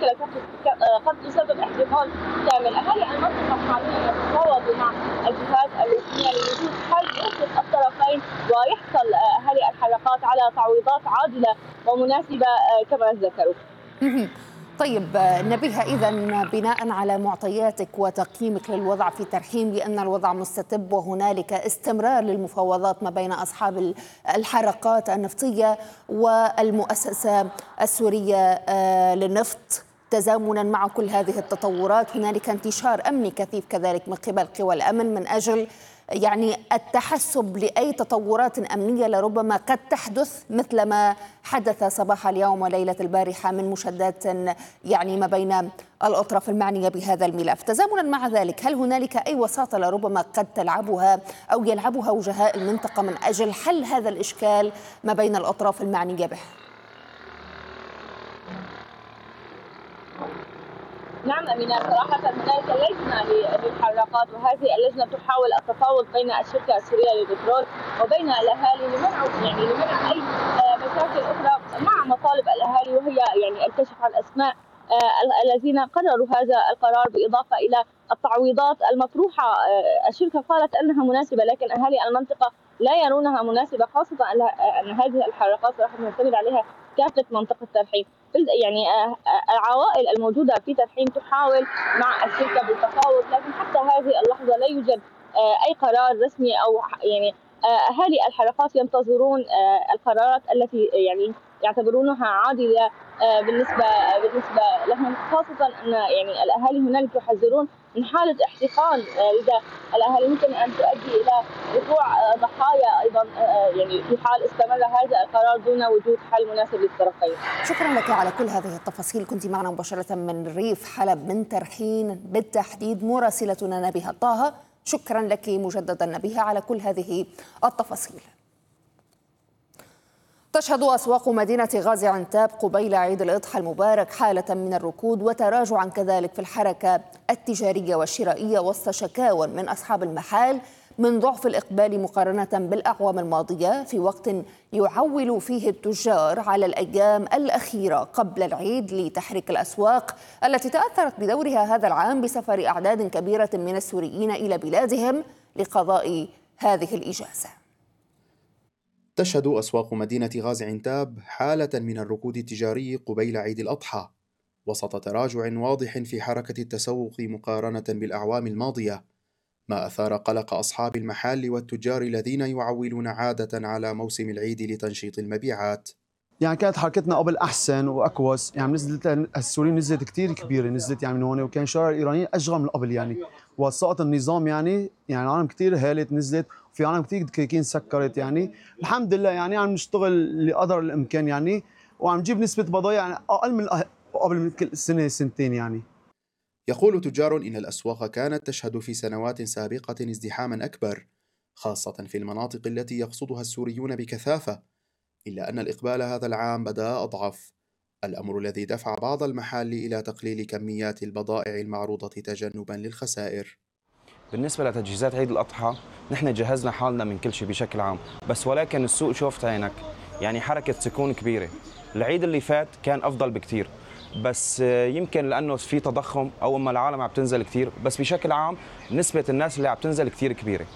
المشكلة قد تسبب احتقان كامل. أهالي المنطقة حاليا يتفاوضوا مع الجهات الرسمية لوجود حل يوفق الطرفين ويحصل أهالي الحركات على تعويضات عادلة ومناسبة كما ذكروا. طيب نبيها، إذن بناء على معطياتك وتقييمك للوضع في ترحيم بأن الوضع مستتب وهنالك استمرار للمفاوضات ما بين أصحاب الحركات النفطية والمؤسسة السورية للنفط، تزامنا مع كل هذه التطورات هنالك انتشار أمني كثيف كذلك من قبل قوى الأمن من أجل التحسب لأي تطورات أمنية لربما قد تحدث مثل ما حدث صباح اليوم وليلة البارحة من مشادات ما بين الأطراف المعنية بهذا الملف. تزامنا مع ذلك، هل هنالك أي وساطة لربما قد تلعبها أو يلعبها وجهاء المنطقة من أجل حل هذا الإشكال ما بين الأطراف المعنية به؟ نعم أمينة، صراحة هنالك لجنة للحراقات، وهذه اللجنة تحاول التفاوض بين الشركة السورية للبترول وبين الأهالي لمنع أي مشاكل أخرى مع مطالب الأهالي، وهي الكشف عن أسماء الذين قرروا هذا القرار، بالإضافة إلى التعويضات المطروحة. الشركة قالت أنها مناسبة، لكن أهالي المنطقة لا يرونها مناسبة، خاصة أن هذه الحراقات راح تعتمد عليها كافة منطقة ترحيم. العوائل الموجودة في ترحيم تحاول مع الشركة بالتفاوض، لكن حتى هذه اللحظة لا يوجد أي قرار رسمي أو أهالي الحركات ينتظرون القرارات التي يعتبرونها عادلة بالنسبة لهم، خاصة أن الأهالي هنالك يحذرون من حالة احتقان لدى الأهالي ممكن أن تؤدي إلى وقوع ضحايا أيضا في حال استمر هذا القرار دون وجود حل مناسب للطرفين. شكرا لك على كل هذه التفاصيل، كنت معنا مباشرة من ريف حلب من ترحين بالتحديد مراسلتنا نبيها طه. شكرا لك مجددا نبيها على كل هذه التفاصيل. تشهد أسواق مدينة غازي عنتاب قبيل عيد الأضحى المبارك حالة من الركود وتراجعا كذلك في الحركة التجارية والشرائية وسط شكاوى من أصحاب المحال من ضعف الإقبال مقارنة بالأعوام الماضية، في وقت يعول فيه التجار على الأيام الأخيرة قبل العيد لتحريك الأسواق التي تأثرت بدورها هذا العام بسفر أعداد كبيرة من السوريين إلى بلادهم لقضاء هذه الإجازة. تشهد أسواق مدينة غازي عنتاب حالة من الركود التجاري قبيل عيد الأضحى وسط تراجع واضح في حركة التسوق مقارنة بالأعوام الماضية، ما أثار قلق أصحاب المحال والتجار الذين يعولون عادة على موسم العيد لتنشيط المبيعات. كانت حركتنا قبل أحسن وأكوس، نزلت السوريين نزلت كتير كبيرة، نزلت من هون، وكان شارع الإيرانيين أشغل من قبل وسقط النظام عالم كتير هالت نزلت، وفي عالم كتير كيكين سكرت الحمد لله عم نشتغل لقدر الإمكان وعم نجيب نسبة بضايع أقل من قبل من كل سنة سنتين يقول تجار إن الأسواق كانت تشهد في سنوات سابقة ازدحاما أكبر، خاصة في المناطق التي يقصدها السوريون بكثافة، إلا أن الإقبال هذا العام بدأ أضعف، الأمر الذي دفع بعض المحال إلى تقليل كميات البضائع المعروضة تجنبا للخسائر. بالنسبة لتجهيزات عيد الأضحى نحن جهزنا حالنا من كل شيء بشكل عام، ولكن السوق شوفت عينك حركة سكون كبيرة. العيد اللي فات كان أفضل بكتير، بس يمكن لأنه في تضخم أو أما العالم عم تنزل كتير، بس بشكل عام نسبة الناس اللي عم تنزل كتير كبيرة،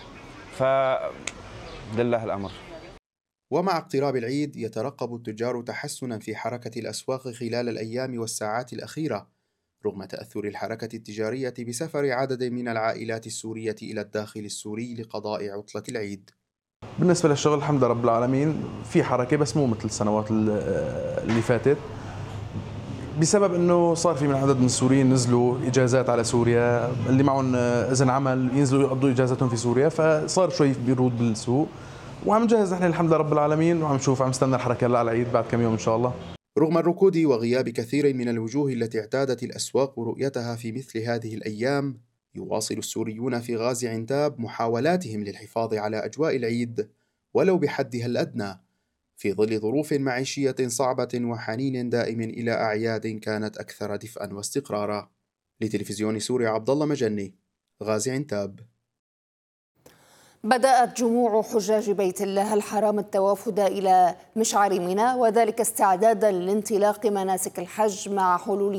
فلله الأمر. ومع اقتراب العيد يترقب التجار تحسنا في حركة الأسواق خلال الأيام والساعات الأخيرة، رغم تأثر الحركة التجارية بسفر عدد من العائلات السورية إلى الداخل السوري لقضاء عطلة العيد. بالنسبة للشغل الحمد لله رب العالمين في حركة، بس مو مثل السنوات اللي فاتت، بسبب انه صار في عدد من السوريين نزلوا اجازات على سوريا، اللي معهم اذن عمل ينزلوا يقضوا اجازتهم في سوريا، فصار شوي بيرود بالسوق، وعم نجهز نحن الحمد لله رب العالمين، وعم نشوف عم نستنى الحركه هلا على العيد بعد كم يوم ان شاء الله. رغم الركود وغياب كثير من الوجوه التي اعتادت الاسواق رؤيتها في مثل هذه الايام، يواصل السوريون في غازي عنتاب محاولاتهم للحفاظ على اجواء العيد ولو بحدها الادنى، في ظل ظروف معيشية صعبة وحنين دائم إلى أعياد كانت أكثر دفئا واستقرارا. لتلفزيون سوريا عبد الله مجني، غازي عنتاب. بدأت جموع حجاج بيت الله الحرام التوافد إلى مشعر منى، وذلك استعدادا لانطلاق مناسك الحج مع حلول